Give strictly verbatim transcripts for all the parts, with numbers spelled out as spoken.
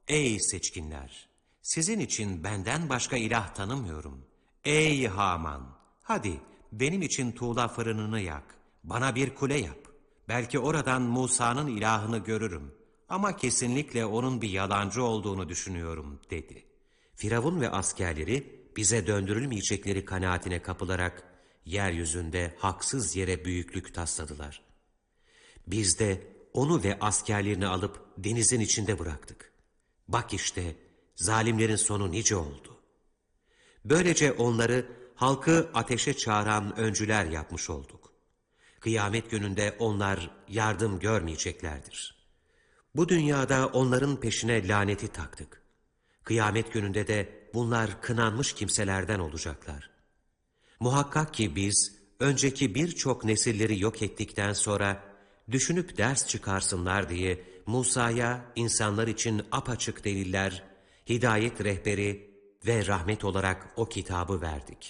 Ey seçkinler! Sizin için benden başka ilah tanımıyorum. Ey Haman! Hadi benim için tuğla fırınını yak. Bana bir kule yap. Belki oradan Musa'nın ilahını görürüm. Ama kesinlikle onun bir yalancı olduğunu düşünüyorum dedi. Firavun ve askerleri bize döndürülmeyecekleri kanaatine kapılarak yeryüzünde haksız yere büyüklük tasladılar. Biz de onu ve askerlerini alıp denizin içinde bıraktık. Bak işte zalimlerin sonu nice oldu. Böylece onları halkı ateşe çağıran öncüler yapmış olduk. Kıyamet gününde onlar yardım görmeyeceklerdir. Bu dünyada onların peşine laneti taktık. Kıyamet gününde de bunlar kınanmış kimselerden olacaklar. Muhakkak ki biz önceki birçok nesilleri yok ettikten sonra düşünüp ders çıkarsınlar diye Musa'ya insanlar için apaçık deliller, hidayet rehberi ve rahmet olarak o kitabı verdik.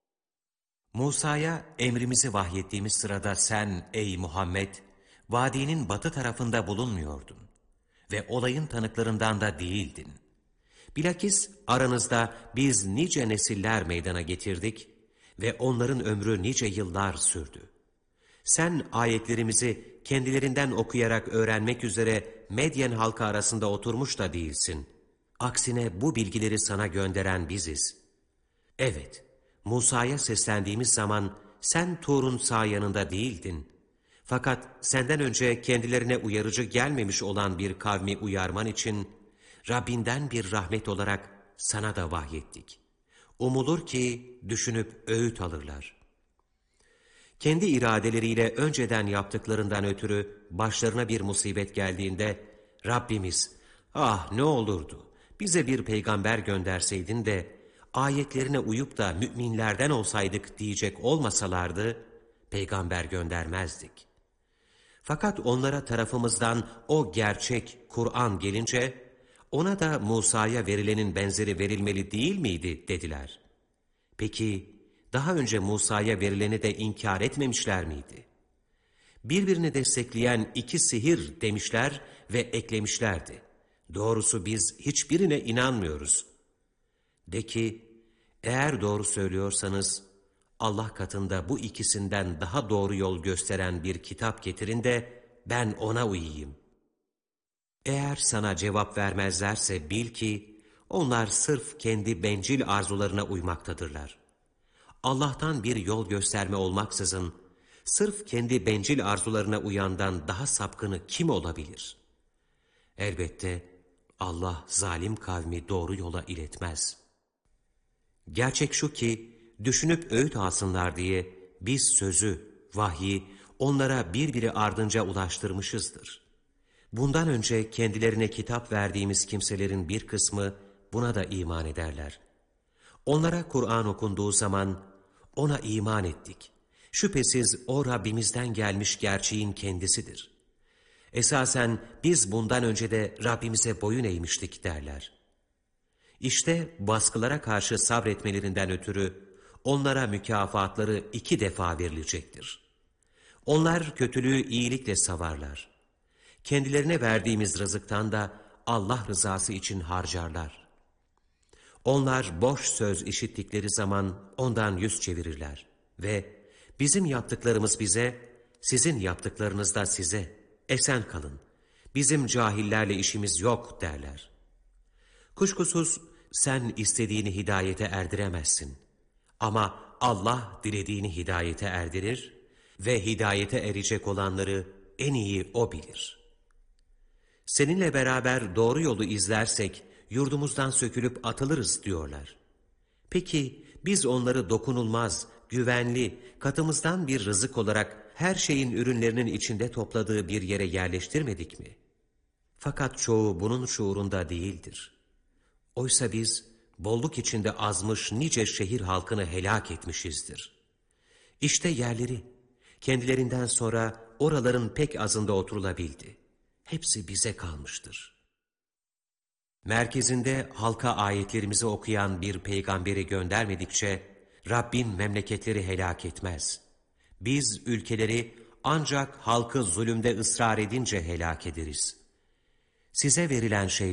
Musa'ya emrimizi vahyettiğimiz sırada sen ey Muhammed, vadinin batı tarafında bulunmuyordun ve olayın tanıklarından da değildin. Bilakis aranızda biz nice nesiller meydana getirdik ve onların ömrü nice yıllar sürdü. Sen ayetlerimizi kendilerinden okuyarak öğrenmek üzere Medyen halkı arasında oturmuş da değilsin. Aksine bu bilgileri sana gönderen biziz. Evet, Musa'ya seslendiğimiz zaman sen Tur'un sağ yanında değildin. Fakat senden önce kendilerine uyarıcı gelmemiş olan bir kavmi uyarman için Rabbinden bir rahmet olarak sana da vahyettik. Umulur ki düşünüp öğüt alırlar. Kendi iradeleriyle önceden yaptıklarından ötürü başlarına bir musibet geldiğinde Rabbimiz, ah ne olurdu bize bir peygamber gönderseydin de ayetlerine uyup da müminlerden olsaydık diyecek olmasalardı peygamber göndermezdik. Fakat onlara tarafımızdan o gerçek Kur'an gelince ona da Musa'ya verilenin benzeri verilmeli değil miydi dediler. Peki daha önce Musa'ya verileni de inkar etmemişler miydi? Birbirini destekleyen iki sihir demişler ve eklemişlerdi. Doğrusu biz hiçbirine inanmıyoruz. De ki, eğer doğru söylüyorsanız Allah katında bu ikisinden daha doğru yol gösteren bir kitap getirin de ben ona uyayım. Eğer sana cevap vermezlerse bil ki onlar sırf kendi bencil arzularına uymaktadırlar. Allah'tan bir yol gösterme olmaksızın sırf kendi bencil arzularına uyandan daha sapkını kim olabilir? Elbette Allah zalim kavmi doğru yola iletmez. Gerçek şu ki düşünüp öğüt alsınlar diye biz sözü, vahyi onlara birbiri ardınca ulaştırmışızdır. Bundan önce kendilerine kitap verdiğimiz kimselerin bir kısmı buna da iman ederler. Onlara Kur'an okunduğu zaman ona iman ettik. Şüphesiz o Rabbimizden gelmiş gerçeğin kendisidir. Esasen biz bundan önce de Rabbimize boyun eğmiştik derler. İşte baskılara karşı sabretmelerinden ötürü onlara mükafatları iki defa verilecektir. Onlar kötülüğü iyilikle savarlar. Kendilerine verdiğimiz rızıktan da Allah rızası için harcarlar. Onlar boş söz işittikleri zaman ondan yüz çevirirler ve bizim yaptıklarımız bize, sizin yaptıklarınız da size, esen kalın, bizim cahillerle işimiz yok derler. Kuşkusuz sen istediğini hidayete erdiremezsin. Ama Allah dilediğini hidayete erdirir ve hidayete erecek olanları en iyi O bilir. Seninle beraber doğru yolu izlersek yurdumuzdan sökülüp atılırız diyorlar. Peki biz onları dokunulmaz, güvenli, katımızdan bir rızık olarak her şeyin ürünlerinin içinde topladığı bir yere yerleştirmedik mi? Fakat çoğu bunun şuurunda değildir. Oysa biz bolluk içinde azmış nice şehir halkını helak etmişizdir. İşte yerleri, kendilerinden sonra oraların pek azında oturulabildi. Hepsi bize kalmıştır. Merkezinde halka ayetlerimizi okuyan bir peygamberi göndermedikçe Rabbin memleketleri helak etmez. Biz ülkeleri ancak halkı zulümde ısrar edince helak ederiz. Size verilen şey